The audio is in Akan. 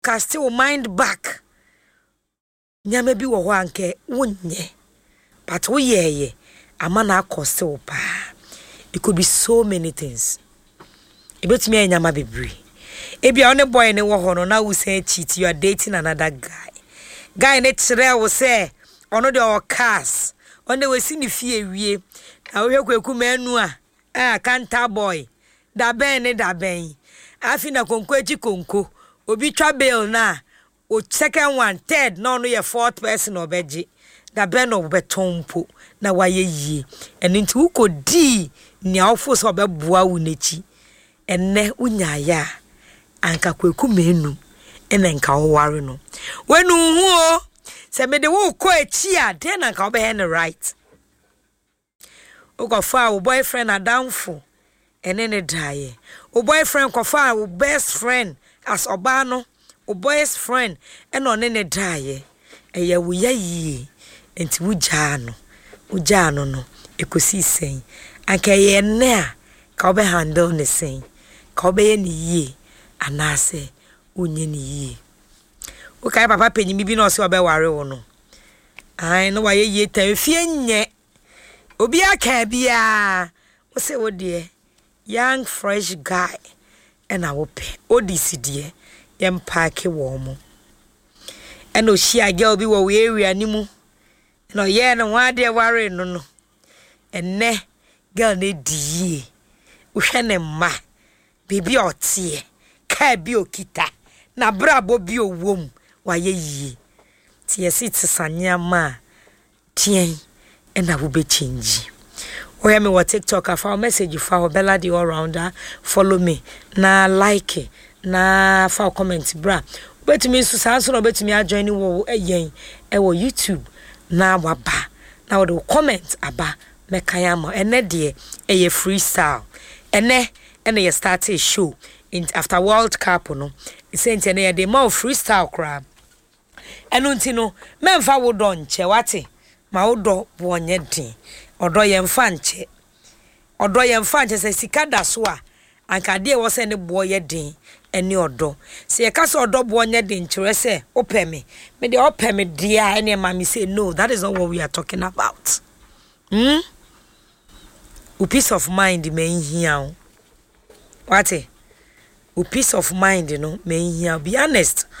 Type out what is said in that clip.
cast your mind back. Nyame bi wo ho anke wonye. But wo ye amana cost pa. It could be so many things. Ebetumi anyama bebre. Ebi a one boy ne wo ho no na wo say cheat, you are dating another guy. Guy ne kire wo say ono de o cars. Onde we si ni fie wie. Na wo hwekweku manu a kanta boy. Da ben. Afi na konko echi konko. Obi twa bail na o second one, third, no ye fourth person obeji. Da ben no betompo na waye yie. Eno nti wo kodi nia ofo so obeboa wo nechi. Enne unyaya anka kweku menu ene nka wo ware no. Wenu hu o se me de wo ko echi a den anka wo be he right. O go fa wo boyfriend adamfo ene ne daye. O boyfriend ko fa wo best friend as obano. O boy's friend eno ne daye. Eye wo yayi enti ujano no ekosi sen. Anka ye ne a ka wo be handle ne sen. Ka wo be ye ni yie anase unye ni yie. O kai papa penyimi bi no se obe ware wo no. Ai no wa ye yie tan fie nye. Obi aka bia wo se wo de young fresh guy and I will pay odisi de yem park wo mo. And o shia girl bi wo area ni mu. No ye no wa de ware no. Enne girl ne die. Wo hwe ne ma. Bibi otie. Ka bi okita. Na brabo bi owom wa ye yie. Tie sit sanya ma. Tien and I will be change. Or me what TikTok I found message for Bella the all rounder. Follow me. Na like it. Na for comment bra. Bet me so sanso bet me join wo yen e wo YouTube na waba. Na wo comment aba mekayama ene de e freestyle. Ene ye start a show in after World Cup no. Isenti ene ye de more freestyle crab. Eno nti no memfa wo don che wate. Ma wo do wo nye din. Odo ye mfa nche se sika da so a anka de wo se ne bo ye din eni odo se ye ka se odo bo nye din kire se opeme me de opeme dia eni ma me say no, that is not what we are talking about. O peace of mind me hia what o peace of mind no me hia, be honest.